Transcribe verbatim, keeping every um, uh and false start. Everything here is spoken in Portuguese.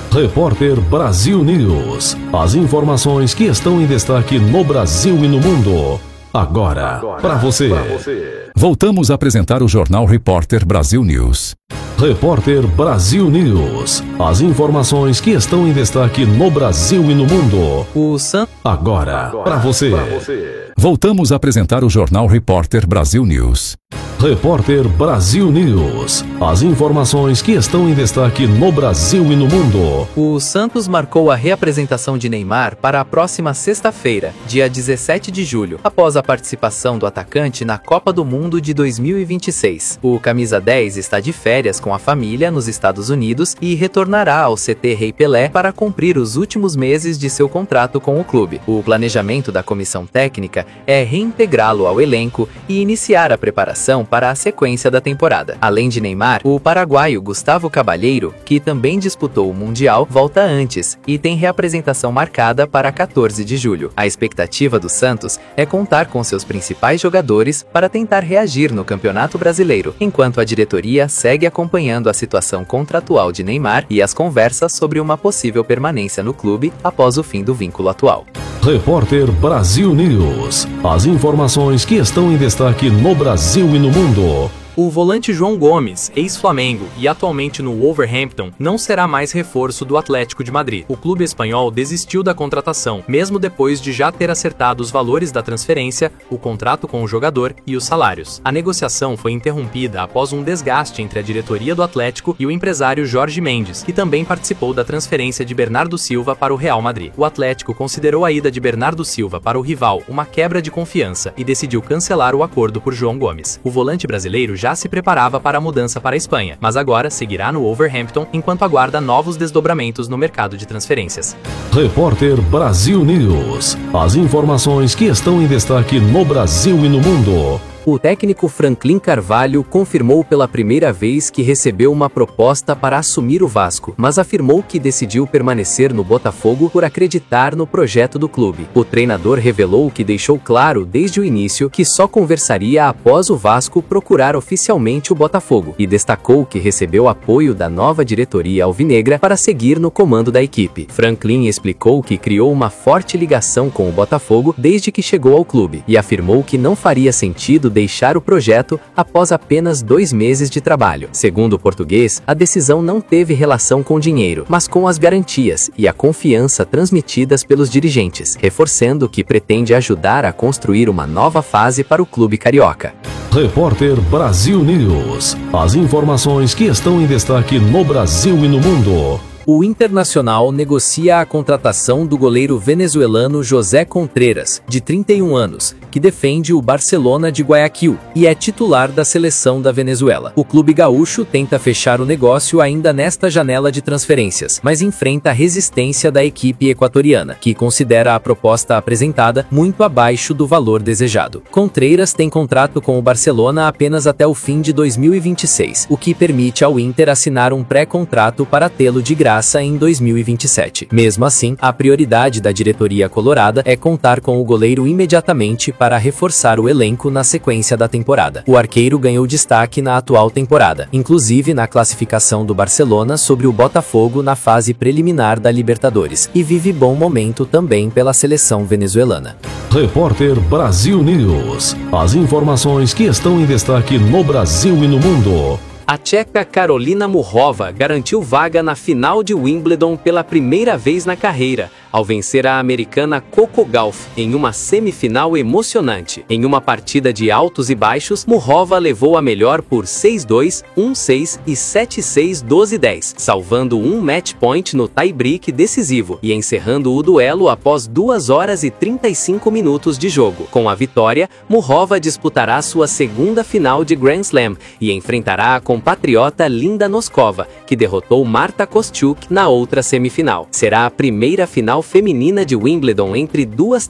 Repórter Brasil News. As informações que estão em destaque no Brasil e no mundo. Agora, Agora para você. você. Voltamos a apresentar o Jornal Repórter Brasil News. Repórter Brasil News. As informações que estão em destaque no Brasil e no mundo. O Santos. Agora, Agora para você. você. Voltamos a apresentar o Jornal Repórter Brasil News. Repórter Brasil News. As informações que estão em destaque no Brasil e no mundo. O Santos marcou a reapresentação de Neymar para a próxima sexta-feira, dia dezessete de julho, após a participação do atacante na Copa do Mundo de dois mil e vinte e seis. O camisa dez está de férias com a família nos Estados Unidos e retornará ao C T Rei Pelé para cumprir os últimos meses de seu contrato com o clube. O planejamento da comissão técnica é reintegrá-lo ao elenco e iniciar a preparação para a sequência da temporada. Além de Neymar, o paraguaio Gustavo Cabalheiro, que também disputou o Mundial, volta antes e tem reapresentação marcada para quatorze de julho. A expectativa do Santos é contar com seus principais jogadores para tentar reagir no Campeonato Brasileiro, enquanto a diretoria segue acompanhando a situação contratual de Neymar e as conversas sobre uma possível permanência no clube após o fim do vínculo atual. Repórter Brasil News. As informações que estão em destaque no Brasil e no mundo. O volante João Gomes, ex-Flamengo e atualmente no Wolverhampton, não será mais reforço do Atlético de Madrid. O clube espanhol desistiu da contratação, mesmo depois de já ter acertado os valores da transferência, o contrato com o jogador e os salários. A negociação foi interrompida após um desgaste entre a diretoria do Atlético e o empresário Jorge Mendes, que também participou da transferência de Bernardo Silva para o Real Madrid. O Atlético considerou a ida de Bernardo Silva para o rival uma quebra de confiança e decidiu cancelar o acordo por João Gomes. O volante brasileiro já se preparava para a mudança para a Espanha, mas agora seguirá no Wolverhampton enquanto aguarda novos desdobramentos no mercado de transferências. Repórter Brasil News. As informações que estão em destaque no Brasil e no mundo. O técnico Franklin Carvalho confirmou pela primeira vez que recebeu uma proposta para assumir o Vasco, mas afirmou que decidiu permanecer no Botafogo por acreditar no projeto do clube. O treinador revelou que deixou claro desde o início que só conversaria após o Vasco procurar oficialmente o Botafogo e destacou que recebeu apoio da nova diretoria alvinegra para seguir no comando da equipe. Franklin explicou que criou uma forte ligação com o Botafogo desde que chegou ao clube e afirmou que não faria sentido deixar o projeto após apenas dois meses de trabalho. Segundo o português, a decisão não teve relação com dinheiro, mas com as garantias e a confiança transmitidas pelos dirigentes, reforçando que pretende ajudar a construir uma nova fase para o clube carioca. Repórter Brasil News. As informações que estão em destaque no Brasil e no mundo. O Internacional negocia a contratação do goleiro venezuelano José Contreras, de trinta e um anos, que defende o Barcelona de Guayaquil e é titular da seleção da Venezuela. O clube gaúcho tenta fechar o negócio ainda nesta janela de transferências, mas enfrenta a resistência da equipe equatoriana, que considera a proposta apresentada muito abaixo do valor desejado. Contreras tem contrato com o Barcelona apenas até o fim de dois mil e vinte e seis, o que permite ao Inter assinar um pré-contrato para tê-lo de graça em dois mil e vinte e sete. Mesmo assim, a prioridade da diretoria colorada é contar com o goleiro imediatamente para reforçar o elenco na sequência da temporada. O arqueiro ganhou destaque na atual temporada, inclusive na classificação do Barcelona sobre o Botafogo na fase preliminar da Libertadores, e vive bom momento também pela seleção venezuelana. Repórter Brasil News. As informações que estão em destaque no Brasil e no mundo. A tcheca Karolina Muchova garantiu vaga na final de Wimbledon pela primeira vez na carreira, ao vencer a americana Coco Gauff em uma semifinal emocionante. Em uma partida de altos e baixos, Muchova levou a melhor por seis a dois, um a seis e sete a seis, doze a dez, salvando um match point no tie-break decisivo e encerrando o duelo após duas horas e trinta e cinco minutos de jogo. Com a vitória, Muchova disputará sua segunda final de Grand Slam e enfrentará a compatriota Linda Noskova, que derrotou Marta Kostyuk na outra semifinal. Será a primeira final feminina de Wimbledon entre duas